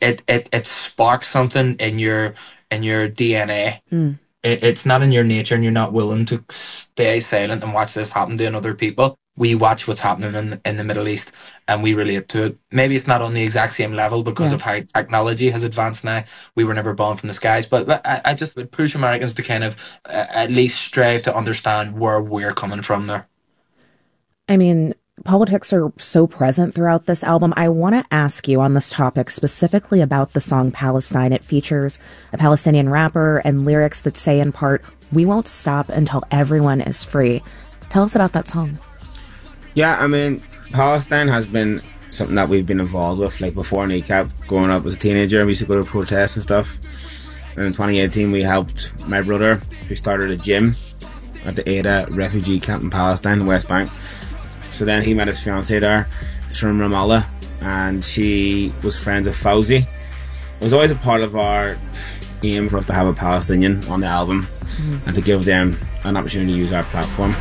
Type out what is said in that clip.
it sparks something in your DNA. It's not in your nature, and you're not willing to stay silent and watch this happen to other people. We watch what's happening in the Middle East, and we relate to it. Maybe it's not on the exact same level because of how technology has advanced now. We were never born from the skies, but I just would push Americans to kind of at least strive to understand where we're coming from there. I mean, politics are so present throughout this album. I want to ask you on this topic specifically about the song Palestine. It features a Palestinian rapper and lyrics that say in part, "We won't stop until everyone is free." Tell us about that song. Yeah, I mean, Palestine has been something that we've been involved with, like before Kneecap. Growing up as a teenager, we used to go to protests and stuff. And in 2018, we helped my brother, who started a gym at the Ada refugee camp in Palestine, West Bank. So then he met his fiancée there. She's from Ramallah, and she was friends with Fauzi. It was always a part of our aim for us to have a Palestinian on the album and to give them an opportunity to use our platform.